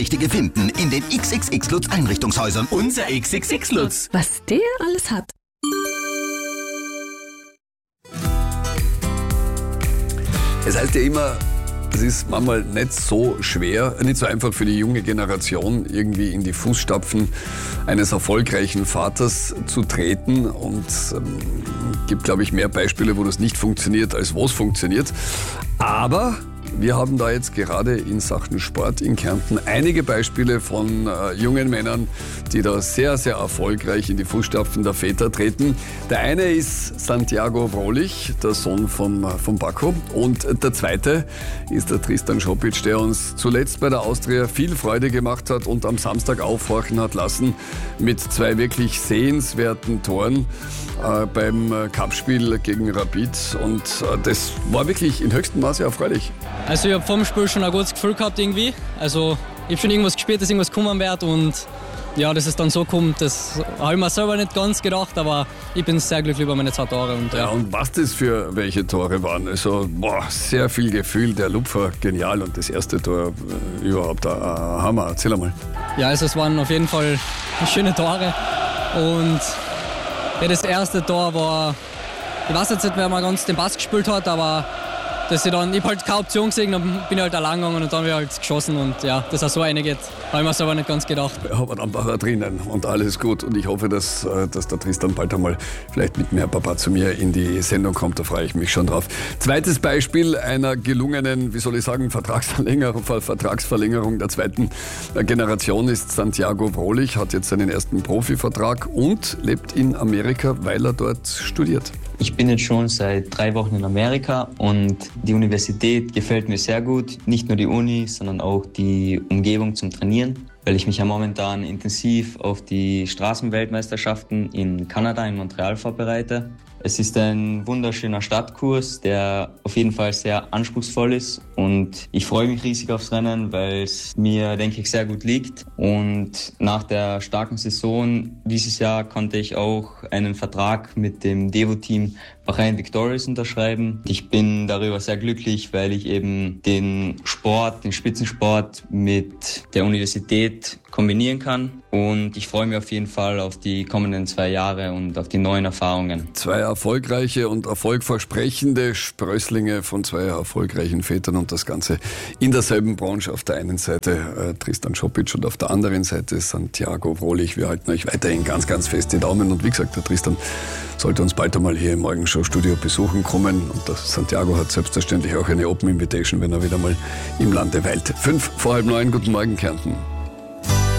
Richtige finden in den XXX Lutz Einrichtungshäusern. Unser XXX Lutz. Was der alles hat. Es heißt ja immer, es ist manchmal nicht so schwer, nicht so einfach für die junge Generation, irgendwie in die Fußstapfen eines erfolgreichen Vaters zu treten. Und gibt, glaube ich, mehr Beispiele, wo das nicht funktioniert, als wo es funktioniert. Aber wir haben da jetzt gerade in Sachen Sport in Kärnten einige Beispiele von jungen Männern, die da sehr, sehr erfolgreich in die Fußstapfen der Väter treten. Der eine ist Santiago Vrolich, der Sohn von Baco. Und der zweite ist der Tristan Schopic, der uns zuletzt bei der Austria viel Freude gemacht hat und am Samstag aufhorchen hat lassen mit zwei wirklich sehenswerten Toren beim Cupspiel gegen Rapid. Und das war wirklich in höchstem Maße erfreulich. Also ich habe vor dem Spiel schon ein gutes Gefühl gehabt irgendwie. Also ich habe schon irgendwas gespielt, dass irgendwas kommen wird und ja, dass es dann so kommt, das habe ich mir selber nicht ganz gedacht, aber ich bin sehr glücklich über meine 2 Tore. Und was das für welche Tore waren, also sehr viel Gefühl, der Lupfer genial und das erste Tor überhaupt ein Hammer. Erzähl einmal. Ja, also es waren auf jeden Fall schöne Tore und ja, das erste Tor war, ich weiß jetzt nicht, wer mal ganz den Pass gespielt hat, aber dass ich habe halt keine Option gesehen, dann bin ich halt allein gegangen und dann habe ich halt geschossen und ja, dass er so reingeht, habe ich mir selber nicht ganz gedacht. Aber dann war er drinnen und alles gut und ich hoffe, dass der Tristan bald einmal vielleicht mit mehr Papa zu mir in die Sendung kommt, da freue ich mich schon drauf. Zweites Beispiel einer gelungenen, Vertragsverlängerung der zweiten Generation ist Santiago Vrolich, hat jetzt seinen ersten Profivertrag und lebt in Amerika, weil er dort studiert. Ich bin jetzt schon seit 3 Wochen in Amerika und die Universität gefällt mir sehr gut. Nicht nur die Uni, sondern auch die Umgebung zum Trainieren, weil ich mich ja momentan intensiv auf die Straßenweltmeisterschaften in Kanada, in Montreal vorbereite. Es ist ein wunderschöner Stadtkurs, der auf jeden Fall sehr anspruchsvoll ist und ich freue mich riesig aufs Rennen, weil es mir, denke ich, sehr gut liegt. Und nach der starken Saison dieses Jahr konnte ich auch einen Vertrag mit dem Devo-Team Bahrain Victorious unterschreiben. Ich bin darüber sehr glücklich, weil ich eben den Spitzensport mit der Universität kombinieren kann. Und ich freue mich auf jeden Fall auf die kommenden 2 Jahre und auf die neuen Erfahrungen. 2 erfolgreiche und erfolgversprechende Sprösslinge von 2 erfolgreichen Vätern und das Ganze in derselben Branche. Auf der einen Seite Tristan Schopic und auf der anderen Seite Santiago Vrolich. Wir halten euch weiterhin ganz, ganz fest die Daumen. Und wie gesagt, der Tristan sollte uns bald einmal hier im Morgenshow-Studio besuchen kommen. Und der Santiago hat selbstverständlich auch eine Open Invitation, wenn er wieder mal im Lande weilt. 8:55, guten Morgen Kärnten.